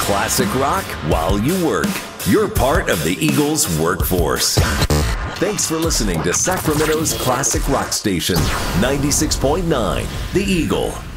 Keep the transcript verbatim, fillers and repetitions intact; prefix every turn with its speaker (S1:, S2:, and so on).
S1: classic rock while you work. You're part of the Eagles workforce. Thanks for listening to Sacramento's classic rock station, ninety-six point nine, The Eagle.